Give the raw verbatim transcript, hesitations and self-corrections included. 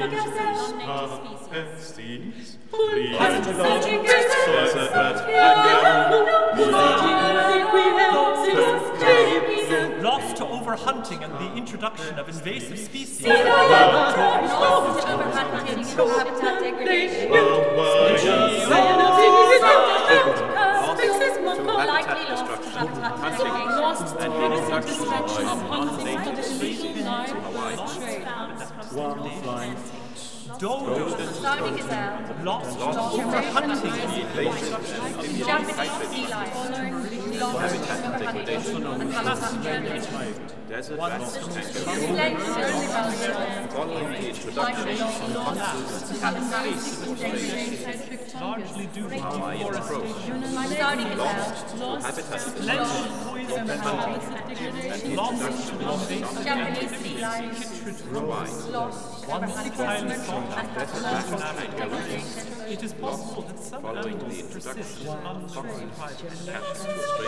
species. Lost to overhunting and the introduction of invasive species. Lost to overhunting and habitat degradation. Likely lost to habitat degradation. Lost to habitat destruction of unnamed species. One flying fox. Dodo. Starting gazelle. Lost to overhunting the introduction Japanese sea lion. Lost to overhunting and habitat degradation. Desert One rat lost to kangaroo. Enslaved early vultures. Following the introduction Likely lost of hunters and habitat degradation. degradation. largely due to Hawaiian deforestation. Starting gazelle. Habitat Splendid poison found. Lost to invasive Japanese sea lion. Hawaii. Lost to Once highly overhunting sought and after habitat international degradation. it is possible that some Following the animals persist introduction of unoccupied. cats to Australia.